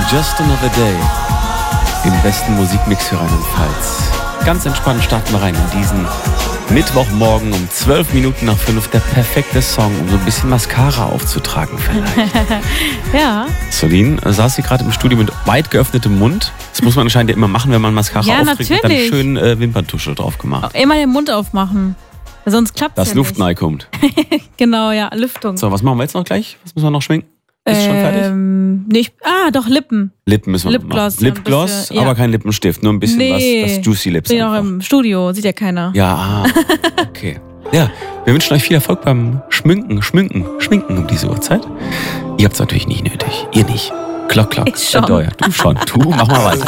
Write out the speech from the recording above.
Just Another Day. Im besten Musikmix für Rheinland-Pfalz. Ganz entspannt starten wir rein in diesen Mittwochmorgen um 12 Minuten nach 5. Der perfekte Song, um so ein bisschen Mascara aufzutragen vielleicht. Ja. Solin, saß sie gerade im Studio mit weit geöffnetem Mund. Das muss man anscheinend immer machen, wenn man Mascara aufträgt. Und dann schön Wimperntusche drauf gemacht. Immer den Mund aufmachen. Sonst klappt es ja nicht. Dass Luft reinkommt. Genau, ja, Lüftung. So, was machen wir jetzt noch gleich? Was müssen wir noch schminken? Ist schon fertig? Doch, Lippen. Lippen müssen wir Lipgloss. machen. Lipgloss, aber kein Lippenstift. Nur ein bisschen was Juicy Lips. Bin auch im Studio, sieht ja keiner. Ja, okay. Ja, wir wünschen euch viel Erfolg beim Schminken um diese Uhrzeit. Ihr habt es natürlich nicht nötig. Ihr nicht. Klock. Ich schon. Du schon. Du, mach mal weiter.